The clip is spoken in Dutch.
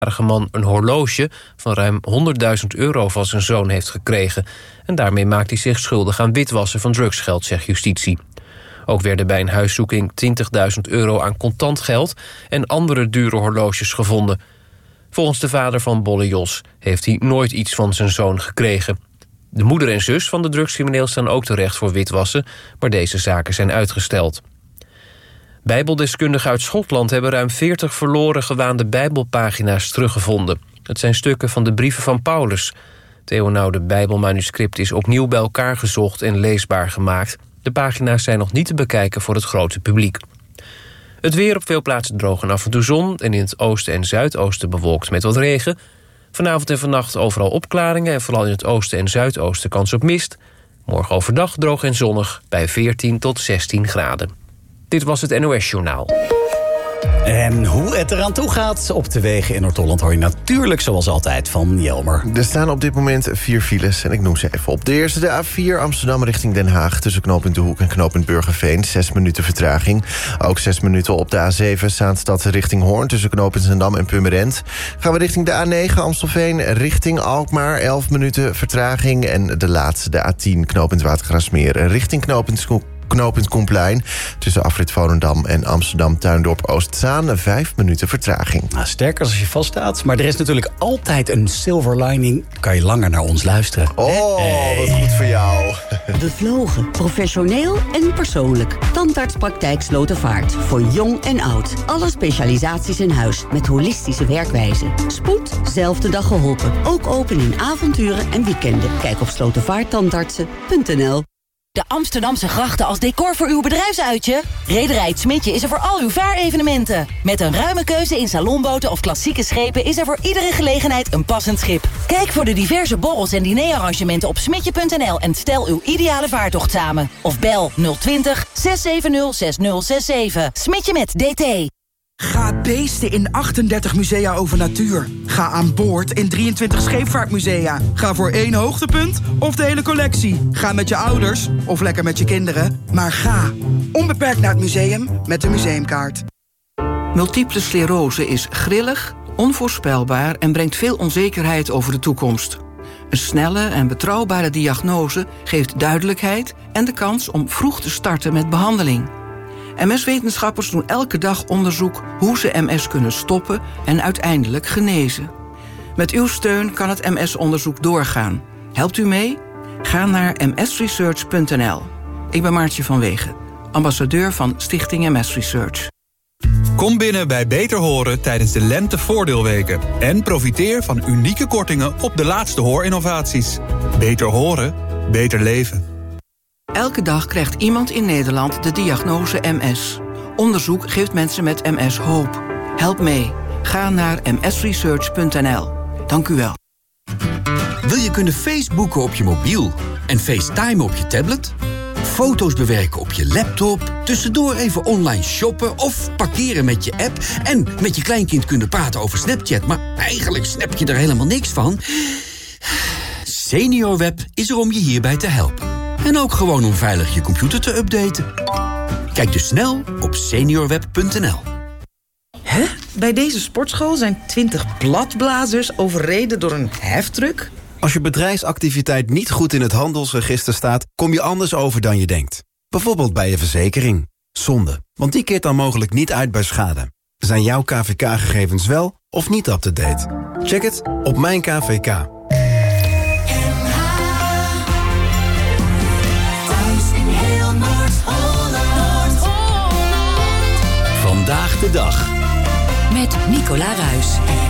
De man een horloge van ruim €100.000 van zijn zoon heeft gekregen. En daarmee maakt hij zich schuldig aan witwassen van drugsgeld, zegt justitie. Ook werden bij een huiszoeking €20.000 aan contant geld en andere dure horloges gevonden. Volgens de vader van Bolle Jos heeft hij nooit iets van zijn zoon gekregen. De moeder en zus van de drugscrimineel staan ook terecht voor witwassen, maar deze zaken zijn uitgesteld. Bijbeldeskundigen uit Schotland hebben ruim 40 verloren gewaande bijbelpagina's teruggevonden. Het zijn stukken van de brieven van Paulus. Het eeuwenoude bijbelmanuscript is opnieuw bij elkaar gezocht en leesbaar gemaakt. De pagina's zijn nog niet te bekijken voor het grote publiek. Het weer: op veel plaatsen droog en af en toe zon, en in het oosten en zuidoosten bewolkt met wat regen. Vanavond en vannacht overal opklaringen en vooral in het oosten en zuidoosten kans op mist. Morgen overdag droog en zonnig bij 14 tot 16 graden. Dit was het NOS Journaal. En hoe het eraan toe gaat op de wegen in Noord-Holland hoor je natuurlijk zoals altijd van Jelmer. Er staan op dit moment 4 files en ik noem ze even op. De eerste, de A4 Amsterdam richting Den Haag. Tussen knooppunt De Hoek en knooppunt Burgerveen. 6 minuten vertraging. Ook 6 minuten op de A7 Zaanstad richting Hoorn. Tussen knooppunt Zandam en Purmerend. Gaan we richting de A9 Amstelveen richting Alkmaar. 11 minuten vertraging. En de laatste, de A10 knooppunt Watergraafsmeer richting knooppunt Koenplein. Tussen afrit Volendam en Amsterdam Tuindorp Oostzaan 5 minuten vertraging. Nou, sterker als je vaststaat. Maar er is natuurlijk altijd een silver lining. Kan je langer naar ons luisteren. Oh, wat goed voor jou. Bevlogen, professioneel en persoonlijk. Tandartspraktijk Slotervaart. Voor jong en oud. Alle specialisaties in huis met holistische werkwijze. Spoed, zelfde dag geholpen. Ook open in avonturen en weekenden. Kijk op slotervaarttandartsen.nl. De Amsterdamse grachten als decor voor uw bedrijfsuitje? Rederij Het Smitje is er voor al uw vaarevenementen. Met een ruime keuze in salonboten of klassieke schepen is er voor iedere gelegenheid een passend schip. Kijk voor de diverse borrels en dinerarrangementen op smidje.nl en stel uw ideale vaartocht samen. Of bel 020 670 6067. Smitje met DT. Ga beesten in 38 musea over natuur. Ga aan boord in 23 scheepvaartmusea. Ga voor 1 hoogtepunt of de hele collectie. Ga met je ouders of lekker met je kinderen. Maar ga onbeperkt naar het museum met de museumkaart. Multiple sclerose is grillig, onvoorspelbaar en brengt veel onzekerheid over de toekomst. Een snelle en betrouwbare diagnose geeft duidelijkheid en de kans om vroeg te starten met behandeling. MS-wetenschappers doen elke dag onderzoek hoe ze MS kunnen stoppen en uiteindelijk genezen. Met uw steun kan het MS-onderzoek doorgaan. Helpt u mee? Ga naar msresearch.nl. Ik ben Maartje van Wegen, ambassadeur van Stichting MS Research. Kom binnen bij Beter Horen tijdens de Lentevoordeelweken. En profiteer van unieke kortingen op de laatste hoorinnovaties. Beter horen, beter leven. Elke dag krijgt iemand in Nederland de diagnose MS. Onderzoek geeft mensen met MS hoop. Help mee. Ga naar msresearch.nl. Dank u wel. Wil je kunnen Facebooken op je mobiel en FaceTime op je tablet? Foto's bewerken op je laptop, tussendoor even online shoppen of parkeren met je app en met je kleinkind kunnen praten over Snapchat, maar eigenlijk snap je er helemaal niks van? SeniorWeb is er om je hierbij te helpen. En ook gewoon om veilig je computer te updaten. Kijk dus snel op seniorweb.nl. Hè? Bij deze sportschool zijn 20 bladblazers overreden door een heftruck? Als je bedrijfsactiviteit niet goed in het handelsregister staat, kom je anders over dan je denkt. Bijvoorbeeld bij je verzekering. Zonde, want die keert dan mogelijk niet uit bij schade. Zijn jouw KVK-gegevens wel of niet up-to-date? Check het op Mijn KVK. Vandaag de dag. Met Nicola Ruijs.